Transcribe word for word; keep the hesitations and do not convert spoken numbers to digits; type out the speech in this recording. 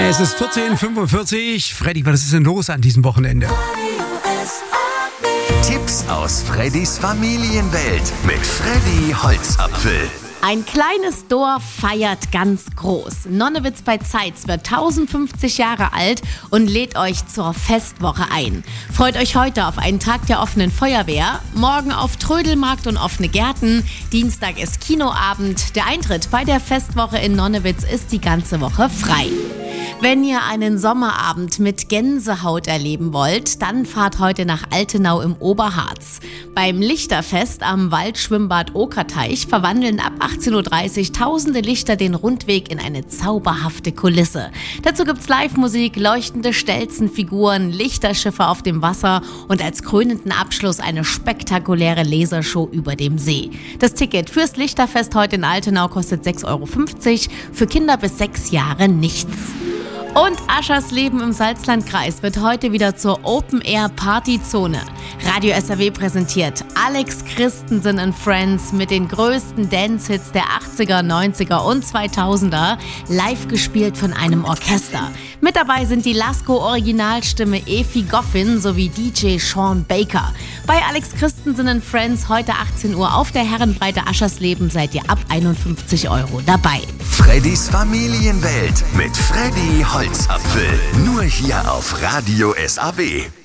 Es ist vierzehn Uhr fünfundvierzig. Freddy, was ist denn los an diesem Wochenende? Tipps aus Freddys Familienwelt mit Freddy Holzapfel. Ein kleines Dorf feiert ganz groß. Nonnewitz bei Zeitz wird tausendfünfzig Jahre alt und lädt euch zur Festwoche ein. Freut euch heute auf einen Tag der offenen Feuerwehr, morgen auf Trödelmarkt und offene Gärten, Dienstag ist Kinoabend. Der Eintritt bei der Festwoche in Nonnewitz ist die ganze Woche frei. Wenn ihr einen Sommerabend mit Gänsehaut erleben wollt, dann fahrt heute nach Altenau im Oberharz. Beim Lichterfest am Waldschwimmbad Okerteich verwandeln ab achtzehn Uhr dreißig tausende Lichter den Rundweg in eine zauberhafte Kulisse. Dazu gibt's Live-Musik, leuchtende Stelzenfiguren, Lichterschiffe auf dem Wasser und als krönenden Abschluss eine spektakuläre Lasershow über dem See. Das Ticket fürs Lichterfest heute in Altenau kostet sechs Euro fünfzig, für Kinder bis sechs Jahre nichts. Und Aschersleben im Salzlandkreis wird heute wieder zur Open-Air-Partyzone. Radio S R W präsentiert Alex Christensen and Friends mit den größten Dance-Hits der achtziger, neunziger und zweitausender, live gespielt von einem Orchester. Mit dabei sind die Lasko-Originalstimme Efi Goffin sowie D J Sean Baker. Bei Alex Christensen and Friends heute achtzehn Uhr auf der Herrenbreite Aschersleben seid ihr ab einundfünfzig Euro dabei. Freddys Familienwelt mit Freddy Holzapfel. Nur hier auf Radio S R W.